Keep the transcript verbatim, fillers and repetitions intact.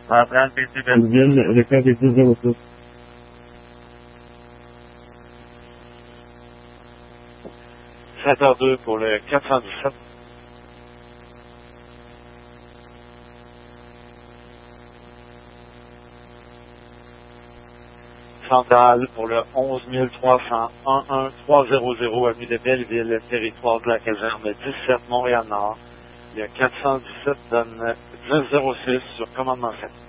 Après, P C Belleville, le code est dix zéro six. sept heures deux pour le quatre cent dix-sept. Centrale pour le onze mille trois cent onze trois cents avenue de Belleville, territoire de la caserne dix-sept Montréal-Nord. Le quatre cent dix-sept donne dix zéro six sur commandement sept.